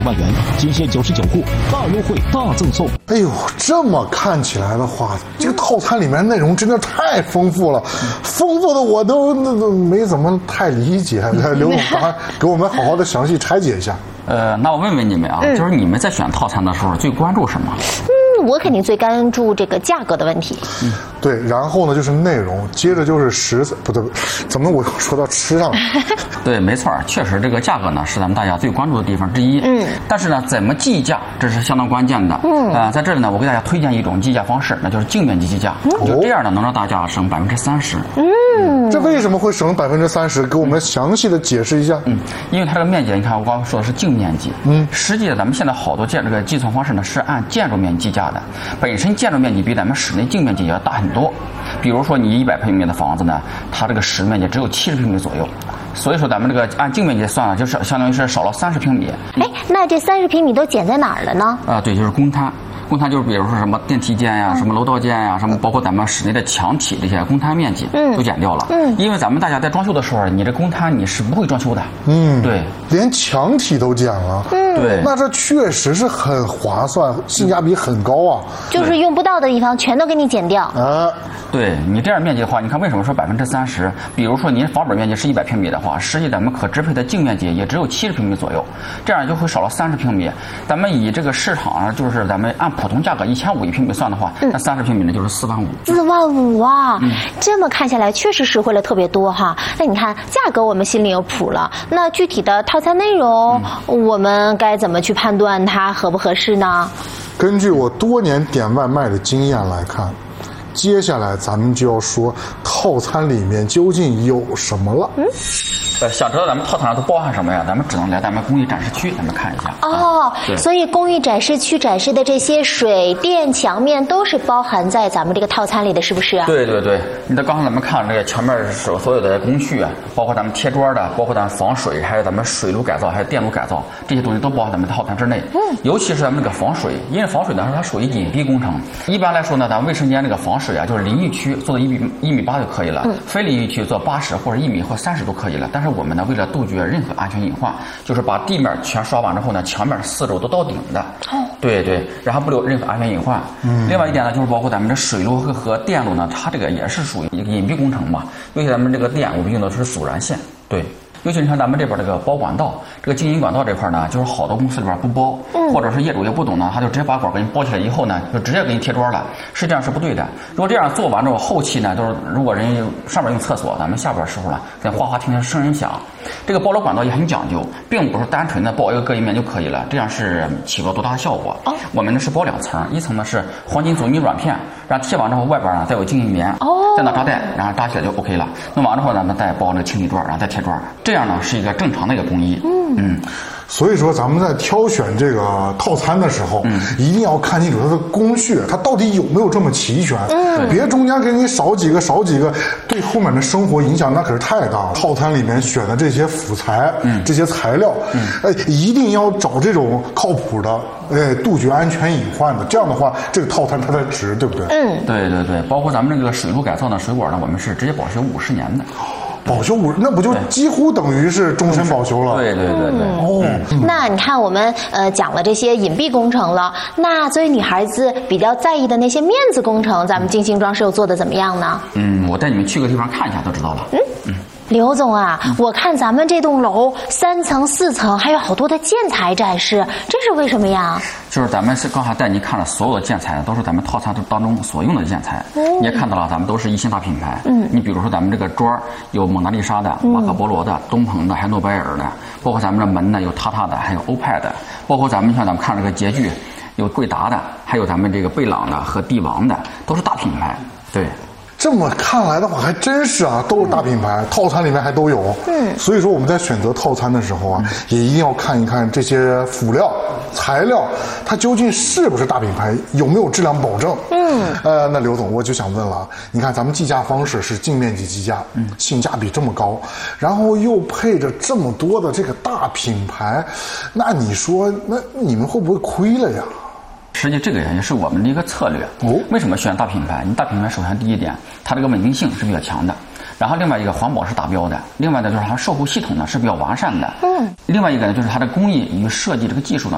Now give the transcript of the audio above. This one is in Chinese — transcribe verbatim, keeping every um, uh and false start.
万元，仅限九十九户，大优惠大赠送。 哎呦，这么看起来的话，这个套餐里面内容真的太丰富了，丰富的我都那都没怎么太理解。刘总，刚给我们好好的详细拆解一下。 呃，那我问问你们啊，嗯、就是你们在选套餐的时候最关注什么？ 嗯，我肯定最关注这个价格的问题。 嗯，对，然后呢就是内容，接着就是食材，不对，怎么我又说到吃上了？ 对，没错，确实这个价格呢是咱们大家最关注的地方之一。嗯，但是呢，怎么计价这是相当关键的。嗯，呃，在这里呢，我给大家推荐一种计价方式，那就是净面积计价。嗯、就这样呢，能让大家省百分之三十。 嗯， 这为什么会省百分之三十？给我们详细的解释一下。 嗯，因为它这个面积，你看我刚刚说的是净面积。嗯，实际咱们现在好多建这个计算方式呢是按建筑面积计价的，本身建筑面积比咱们室内净面积要大很多。比如说你一百平米的房子呢，它这个室面积只有七十平米左右，所以说咱们这个按净面积算啊，就是相当于是少了三十平米。 哎，那这三十平米都减在哪儿了呢？ 啊，对，就是公摊。公摊就是比如说什么电梯间呀、什么楼道间呀、什么包括咱们室内的墙体这些公摊面积都减掉了。嗯，因为咱们大家在装修的时候，你这公摊你是不会装修的。嗯，对， 连墙体都减了。嗯， 对， 那这确实是很划算，性价比很高啊。 就是用不到的地方全都给你减掉。 啊， 对你这样面积的话，你看为什么说百分之三十？比如说您房本面积是一百平米的话，实际咱们可支配的净面积也只有七十平米左右，这样就会少了三十平米。咱们以这个市场上就是咱们按普通价格一千五一平米算的话，那三十平米呢就是四万五。 四万五啊！嗯、这么看下来确实实惠了特别多哈。那你看价格我们心里有谱了，那具体的套餐内容、嗯、我们该怎么去判断它合不合适呢？ 根据我多年点外卖的经验来看，接下来咱们就要说套餐里面究竟有什么了。嗯， 呃，想知道咱们套餐上都包含什么呀？咱们只能来咱们工艺展示区，咱们看一下。 哦，啊、所以工艺展示区展示的这些水电墙面都是包含在咱们这个套餐里的，是不是啊？ 对对对，你的刚才咱们看这个墙面所所有的工序啊，包括咱们贴砖的，包括咱们防水，还有咱们水路改造，还有电路改造，这些东西都包含咱们的套餐之内。嗯，尤其是咱们这个防水，因为防水呢它属于隐蔽工程。一般来说呢，咱们卫生间这个防水啊，就是淋浴区做到一米一米八就可以了，嗯、非淋浴区做八十或者一米或三十都可以了。但是我们呢，为了杜绝任何安全隐患，就是把地面全刷完之后呢，墙面四周都到顶的。哦，对对，然后不留任何安全隐患。嗯，另外一点呢，就是包括咱们的水路和和电路呢，它这个也是属于一个隐蔽工程嘛。尤其咱们这个电，我们用的是阻燃线。对。尤其你看咱们这边这个包管道，这个经营管道这块呢，就是好多公司里边不包，嗯、或者是业主也不懂呢，他就直接把管给你包起来以后呢，就直接给你贴砖了，实际上是不对的。如果这样做完之后，后期呢，就是如果人上边用厕所，咱们下边时候呢，在哗哗听听声音响，这个包楼管道也很讲究，并不是单纯的包一个隔音面就可以了，这样是起不了多大的效果。哦、我们呢是包两层，一层呢是黄金阻尼软片，然后贴完之后外边呢再有静音棉，哦、再拿扎带，然后扎起来就 OK 了。弄完之后呢，咱们再包那个清理砖，然后再贴砖。这样呢是一个正常的一个工艺。嗯嗯， 所以说咱们在挑选这个套餐的时候，嗯、一定要看清楚它的工序，它到底有没有这么齐全。嗯，别中间给你少几个少几个，对后面的生活影响那可是太大了。套餐里面选的这些辅材，嗯、这些材料，嗯、哎，一定要找这种靠谱的，哎，杜绝安全隐患的。这样的话，这个套餐它才值，对不对？ 嗯， 对对对，包括咱们这个水路改造的水管呢，我们是直接保修五十年的。 保修五，那不就几乎等于是终身保修了？ 对对对对。 哦，嗯、那你看我们呃讲了这些隐蔽工程了，那作为女孩子比较在意的那些面子工程，咱们精心装饰做的怎么样呢？ 嗯，我带你们去个地方看一下就知道了。嗯嗯。 刘总啊，嗯、我看咱们这栋楼三层四层还有好多的建材展示，这是为什么呀？ 就是咱们是刚才带您看了所有的建材，都是咱们套餐当中所用的建材。嗯、你也看到了，咱们都是一线大品牌。嗯，你比如说咱们这个砖有蒙娜丽莎的、马可波罗的、东鹏的，还有诺贝尔的，包括咱们的门呢有塔塔的，还有欧派的，包括咱们像咱们看这个洁具，有贵达的，还有咱们这个贝朗的和帝王的，都是大品牌。对。 这么看来的话，还真是啊，都是大品牌，嗯、套餐里面还都有。嗯，所以说我们在选择套餐的时候啊，嗯、也一定要看一看这些辅料、材料，它究竟是不是大品牌，有没有质量保证。嗯，呃，那刘总，我就想问了，你看咱们计价方式是净面积计价，嗯，性价比这么高，然后又配着这么多的这个大品牌，那你说，那你们会不会亏了呀？ 实际这个也是我们的一个策略。哦，为什么选大品牌？你大品牌首先第一点，它这个稳定性是比较强的，然后另外一个环保是达标的，另外呢就是它售后系统呢是比较完善的。嗯，另外一个呢就是它的工艺与设计这个技术呢